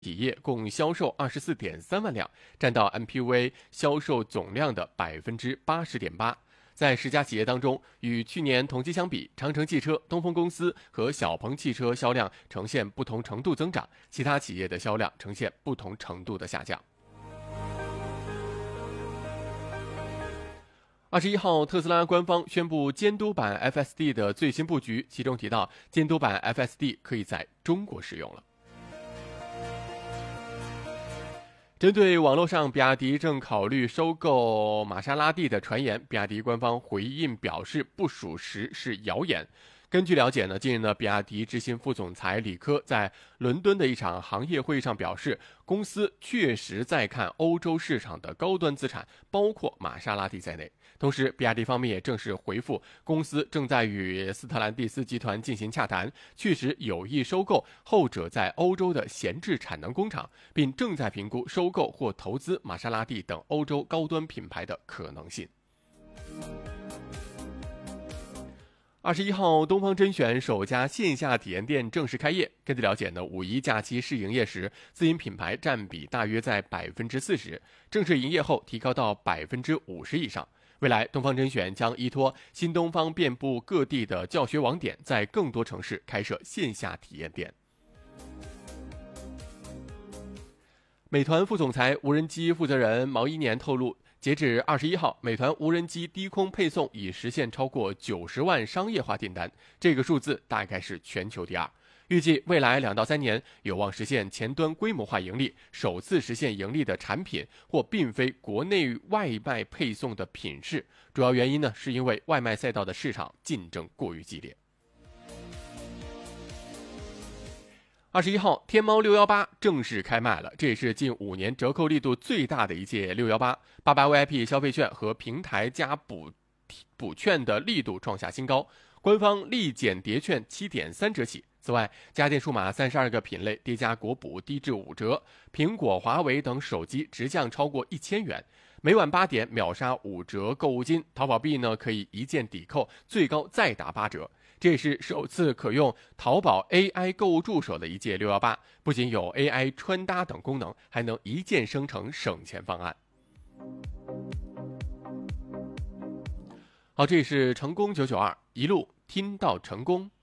企业共销售24.3万辆，占到 MPV 销售总量的80.8%。在10家企业当中，与去年同期相比，长城汽车、东风公司和小鹏汽车销量呈现不同程度增长，其他企业的销量呈现不同程度的下降。21号，特斯拉官方宣布监督版 FSD 的最新布局，其中提到监督版 FSD 可以在中国使用了。针对网络上比亚迪正考虑收购玛莎拉蒂的传言，比亚迪官方回应表示不属实，是谣言。根据了解呢，近日呢，比亚迪执行副总裁李科在伦敦的一场行业会议上表示，公司确实在看欧洲市场的高端资产，包括玛莎拉蒂在内。同时，比亚迪方面也正式回复，公司正在与斯特兰蒂斯集团进行洽谈，确实有意收购后者在欧洲的闲置产能工厂，并正在评估收购或投资玛莎拉蒂等欧洲高端品牌的可能性。21号，东方甄选首家线下体验店正式开业。根据了解呢，五一假期试营业时，自营品牌占比大约在40%，正式营业后提高到50%以上。未来，东方甄选将依托新东方遍布各地的教学网点，在更多城市开设线下体验店。美团副总裁、无人机负责人毛一年透露，截至21号，美团无人机低空配送已实现超过90万商业化订单，这个数字大概是全球第2。预计未来2到3年有望实现前端规模化盈利，首次实现盈利的产品或并非国内外卖配送的品质，主要原因呢是因为外卖赛道的市场竞争过于激烈。21号，天猫618正式开卖了，这也是近5年折扣力度最大的一届618，88VIP 消费券和平台加补券的力度创下新高，官方立减叠券7.3折起。此外，家电数码32个品类叠加国补低至5折，苹果、华为等手机直降超过1000元，每晚8点秒杀5折购物金，淘宝币呢可以一键抵扣，最高再打8折。这也是首次可用淘宝 AI 购物助手的一届618，不仅有 AI 穿搭等功能，还能一键生成省钱方案。好，这里是成功992，一路听到成功。